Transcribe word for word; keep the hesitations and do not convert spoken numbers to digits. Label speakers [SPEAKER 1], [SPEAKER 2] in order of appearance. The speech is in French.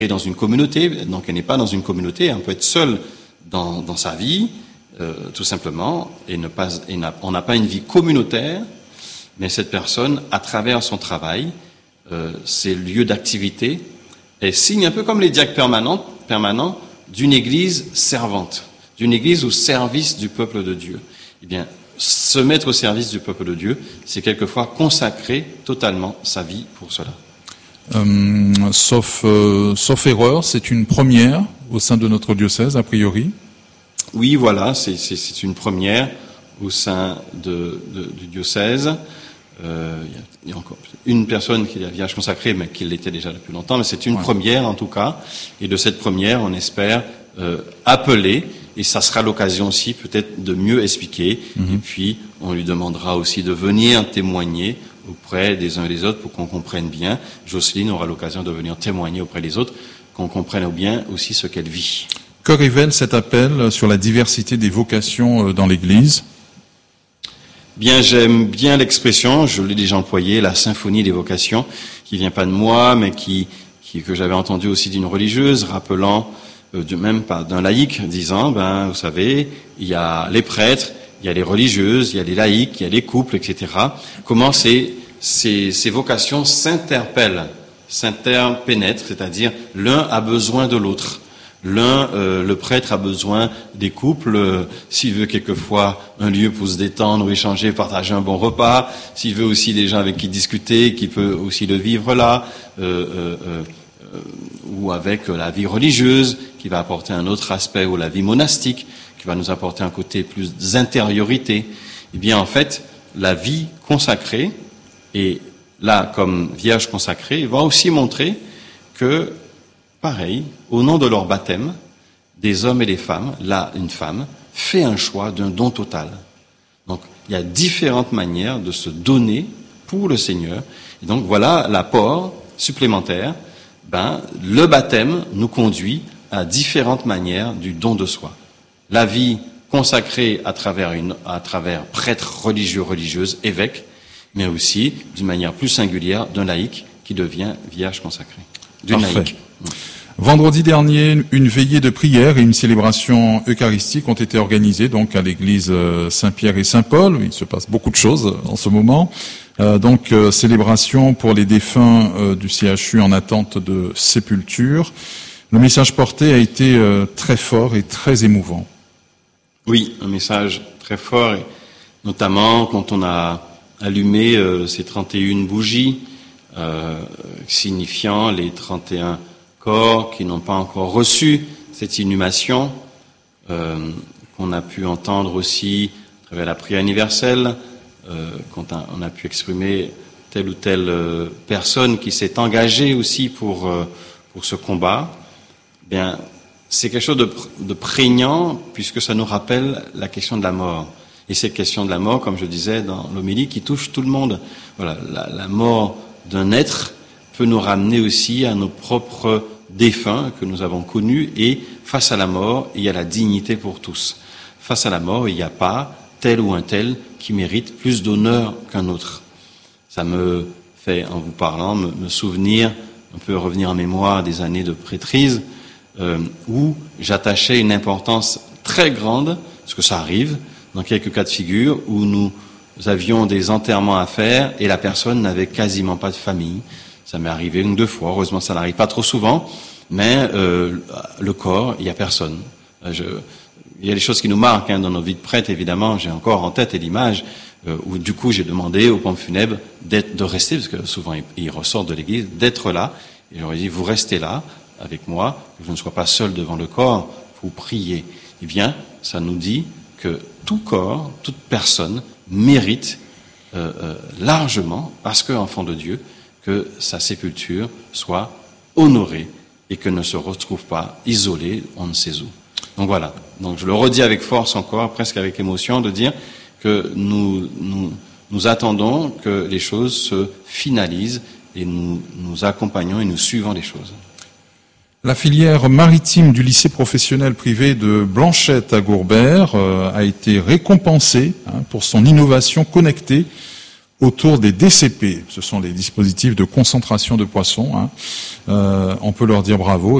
[SPEAKER 1] dans une communauté, donc elle n'est pas dans une communauté, elle peut être seule dans, dans sa vie, euh, tout simplement, et ne pas, et n'a, on n'a pas une vie communautaire, mais cette personne, à travers son travail, euh, ses lieux d'activité, elle signe un peu comme les diacres permanents, permanents d'une église servante, d'une église au service du peuple de Dieu. Eh bien, se mettre au service du peuple de Dieu, c'est quelquefois consacrer totalement sa vie pour cela.
[SPEAKER 2] Euh, sauf, euh, sauf erreur, c'est une première au sein de notre diocèse, a priori.
[SPEAKER 1] Oui, voilà, c'est, c'est, c'est une première au sein de, de, du diocèse. Euh, il y a, il y a encore une personne qui est la Vierge consacrée, mais qui l'était déjà depuis longtemps, mais c'est une ouais. première en tout cas. Et de cette première, on espère euh, appeler, et ça sera l'occasion aussi peut-être de mieux expliquer. Mm-hmm. Et puis, on lui demandera aussi de venir témoigner auprès des uns et des autres pour qu'on comprenne bien. Jocelyne aura l'occasion de venir témoigner auprès des autres, qu'on comprenne bien aussi ce qu'elle vit.
[SPEAKER 2] Que révèle cet appel sur la diversité des vocations dans l'Église ?
[SPEAKER 1] Bien, j'aime bien l'expression, je l'ai déjà employée, la symphonie des vocations, qui vient pas de moi, mais qui, qui que j'avais entendu aussi d'une religieuse, rappelant, euh, de même pas d'un laïc, disant, ben, vous savez, il y a les prêtres, il y a les religieuses, il y a les laïcs, il y a les couples, et cetera. Comment ces, ces, ces vocations s'interpellent, s'interpénètrent, c'est-à-dire l'un a besoin de l'autre. L'un, euh, le prêtre a besoin des couples, euh, s'il veut quelquefois un lieu pour se détendre ou échanger, partager un bon repas, s'il veut aussi des gens avec qui discuter, qui peut aussi le vivre là, euh, euh, euh, ou avec la vie religieuse, qui va apporter un autre aspect, ou la vie monastique, qui va nous apporter un côté plus d'intériorité. Eh bien, en fait, la vie consacrée, et là, comme Vierge consacrée, va aussi montrer que pareil, au nom de leur baptême, des hommes et des femmes, là, une femme, fait un choix d'un don total. Donc, il y a différentes manières de se donner pour le Seigneur. Et donc, voilà l'apport supplémentaire. Ben, le baptême nous conduit à différentes manières du don de soi. La vie consacrée à travers une, à travers prêtre religieux, religieuse, évêque, mais aussi, d'une manière plus singulière, d'un laïc qui devient vierge consacrée. D'une laïque.
[SPEAKER 2] Vendredi dernier, une veillée de prière et une célébration eucharistique ont été organisées donc à l'église Saint-Pierre et Saint-Paul. Il se passe beaucoup de choses en ce moment. Euh, donc euh, célébration pour les défunts euh, du C H U en attente de sépulture. Le message porté a été euh, très fort et très émouvant.
[SPEAKER 1] Oui, un message très fort, et notamment quand on a allumé euh, ces trente et une bougies, euh, signifiant les trente et un corps qui n'ont pas encore reçu cette inhumation, euh, qu'on a pu entendre aussi à travers la prière universelle, euh, quand on a pu exprimer telle ou telle euh, personne qui s'est engagée aussi pour euh, pour ce combat. Bien, c'est quelque chose de, de prégnant, puisque ça nous rappelle la question de la mort. Et cette question de la mort, comme je disais dans l'homélie, qui touche tout le monde. Voilà, la, la mort d'un être peut nous ramener aussi à nos propres défunts que nous avons connus, et face à la mort, il y a la dignité pour tous. Face à la mort, il n'y a pas tel ou un tel qui mérite plus d'honneur qu'un autre. Ça me fait, en vous parlant, me, me souvenir, un peu revenir en mémoire des années de prêtrise, euh, où j'attachais une importance très grande, parce que ça arrive, dans quelques cas de figure, où nous avions des enterrements à faire et la personne n'avait quasiment pas de famille. Ça m'est arrivé une ou deux fois, heureusement ça n'arrive pas trop souvent, mais euh, le corps, il n'y a personne. Je, il y a des choses qui nous marquent hein, dans nos vies de prêtres, évidemment, j'ai encore en tête l'image euh, où du coup j'ai demandé aux pompes funèbres d'être, de rester, parce que souvent ils, ils ressortent de l'église, d'être là, et j'aurais dit, vous restez là avec moi, que je ne sois pas seul devant le corps, pour prier. Eh bien, ça nous dit que tout corps, toute personne mérite euh, euh, largement, parce qu'enfant de Dieu, que sa sépulture soit honorée et que ne se retrouve pas isolé, on ne sait où. Donc voilà. Donc je le redis avec force encore, presque avec émotion, de dire que nous, nous, nous attendons que les choses se finalisent et nous, nous accompagnons et nous suivons les choses.
[SPEAKER 2] La filière maritime du lycée professionnel privé de Blanchette à Gourbert euh, a été récompensée hein, pour son innovation connectée autour des D C P. Ce sont les dispositifs de concentration de poissons. Hein. Euh, on peut leur dire bravo.